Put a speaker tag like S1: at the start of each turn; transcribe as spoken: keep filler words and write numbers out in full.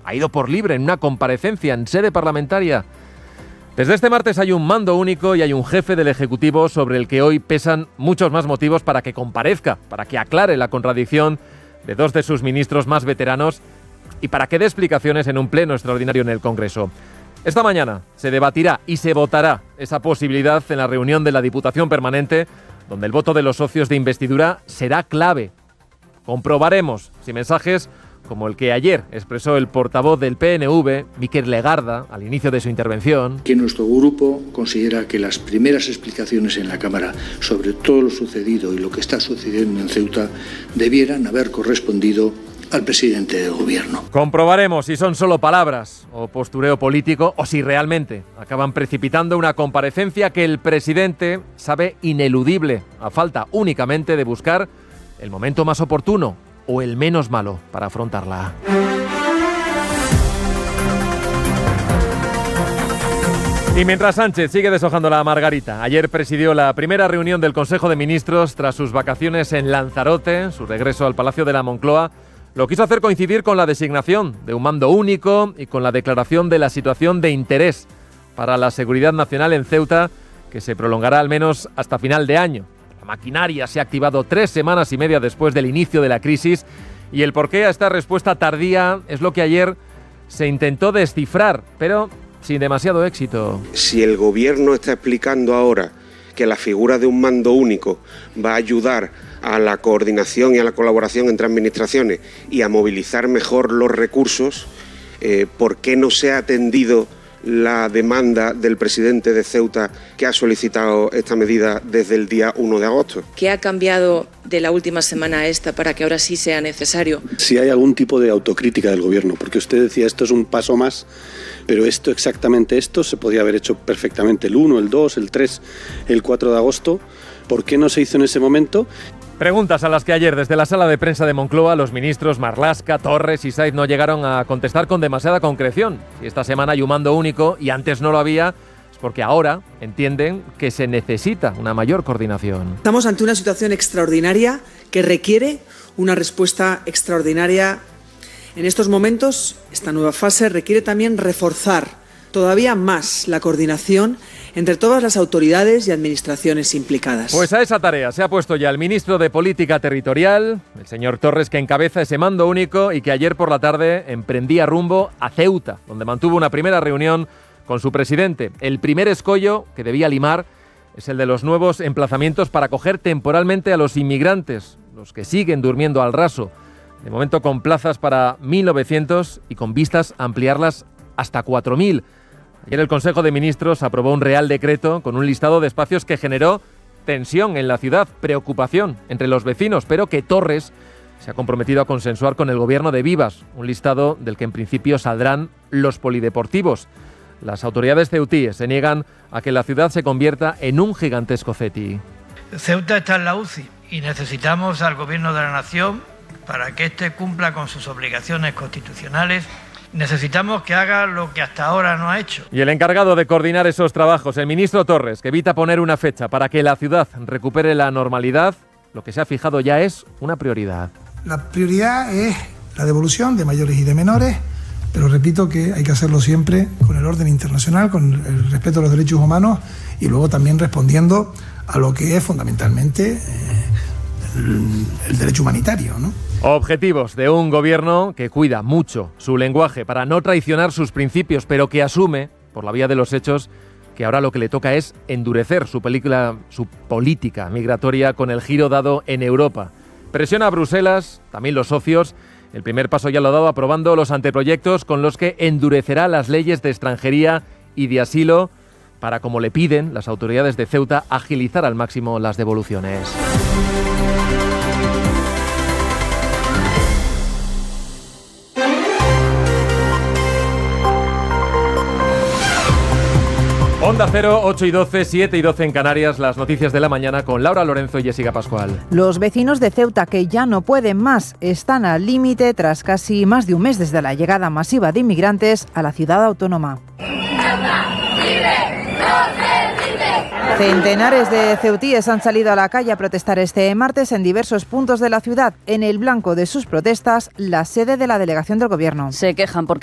S1: ha ido por libre en una comparecencia en sede parlamentaria. Desde este martes hay un mando único y hay un jefe del Ejecutivo sobre el que hoy pesan muchos más motivos para que comparezca, para que aclare la contradicción de dos de sus ministros más veteranos y para que dé explicaciones en un pleno extraordinario en el Congreso. Esta mañana se debatirá y se votará esa posibilidad en la reunión de la Diputación Permanente, donde el voto de los socios de investidura será clave. Comprobaremos si mensajes como el que ayer expresó el portavoz del P N V, Miquel Legarda, al inicio de su intervención.
S2: Que nuestro grupo considera que las primeras explicaciones en la Cámara sobre todo lo sucedido y lo que está sucediendo en Ceuta debieran haber correspondido al presidente del Gobierno.
S1: Comprobaremos si son solo palabras o postureo político o si realmente acaban precipitando una comparecencia que el presidente sabe ineludible, a falta únicamente de buscar el momento más oportuno o el menos malo para afrontarla. Y mientras Sánchez sigue deshojando la margarita, ayer presidió la primera reunión del Consejo de Ministros tras sus vacaciones en Lanzarote, su regreso al Palacio de la Moncloa. Lo quiso hacer coincidir con la designación de un mando único y con la declaración de la situación de interés para la seguridad nacional en Ceuta, que se prolongará al menos hasta final de año. La maquinaria se ha activado tres semanas y media después del inicio de la crisis y el porqué a esta respuesta tardía es lo que ayer se intentó descifrar, pero sin demasiado éxito.
S3: Si el Gobierno está explicando ahora que la figura de un mando único va a ayudar a la coordinación y a la colaboración entre administraciones y a movilizar mejor los recursos, eh, ¿por qué no se ha atendido la demanda del presidente de Ceuta que ha solicitado esta medida desde el día uno de agosto?
S4: ¿Qué ha cambiado de la última semana a esta para que ahora sí sea necesario?
S5: Si hay algún tipo de autocrítica del Gobierno, porque usted decía esto es un paso más, pero esto, exactamente esto, se podía haber hecho perfectamente el uno, el dos, el tres, el cuatro de agosto. ¿Por qué no se hizo en ese momento?
S1: Preguntas a las que ayer desde la sala de prensa de Moncloa los ministros Marlaska, Torres y Saiz no llegaron a contestar con demasiada concreción. Si esta semana hay un mando único y antes no lo había, es porque ahora entienden que se necesita una mayor coordinación.
S6: Estamos ante una situación extraordinaria que requiere una respuesta extraordinaria. En estos momentos, esta nueva fase requiere también reforzar todavía más la coordinación entre todas las autoridades y administraciones implicadas.
S1: Pues a esa tarea se ha puesto ya el ministro de Política Territorial, el señor Torres, que encabeza ese mando único y que ayer por la tarde emprendía rumbo a Ceuta, donde mantuvo una primera reunión con su presidente. El primer escollo que debía limar es el de los nuevos emplazamientos para acoger temporalmente a los inmigrantes, los que siguen durmiendo al raso. De momento con plazas para mil novecientos y con vistas a ampliarlas hasta cuatro mil. Ayer el Consejo de Ministros aprobó un Real Decreto con un listado de espacios que generó tensión en la ciudad, preocupación entre los vecinos, pero que Torres se ha comprometido a consensuar con el Gobierno de Vivas, un listado del que en principio saldrán los polideportivos. Las autoridades ceutíes se niegan a que la ciudad se convierta en un gigantesco Ceti.
S7: Ceuta está en la U C I y necesitamos al Gobierno de la Nación para que éste cumpla con sus obligaciones constitucionales. Necesitamos que haga lo que hasta ahora no ha hecho.
S1: Y el encargado de coordinar esos trabajos, el ministro Torres, que evita poner una fecha para que la ciudad recupere la normalidad, lo que se ha fijado ya es una prioridad.
S8: La prioridad es la devolución de mayores y de menores, pero repito que hay que hacerlo siempre con el orden internacional, con el respeto a los derechos humanos y luego también respondiendo a lo que es fundamentalmente eh, el, el derecho humanitario, ¿no?
S1: Objetivos de un gobierno que cuida mucho su lenguaje para no traicionar sus principios, pero que asume, por la vía de los hechos, que ahora lo que le toca es endurecer su, película, su política migratoria con el giro dado en Europa. Presiona a Bruselas, también los socios. El primer paso ya lo ha dado aprobando los anteproyectos con los que endurecerá las leyes de extranjería y de asilo para, como le piden las autoridades de Ceuta, agilizar al máximo las devoluciones. Onda Cero, ocho y doce, siete y doce en Canarias, las noticias de la mañana con Laura Lorenzo y Jessica Pascual.
S9: Los vecinos de Ceuta, que ya no pueden más, están al límite tras casi más de un mes desde la llegada masiva de inmigrantes a la ciudad autónoma. Centenares de ceutíes han salido a la calle a protestar este martes en diversos puntos de la ciudad. En el blanco de sus protestas, la sede de la delegación del Gobierno.
S10: Se quejan porque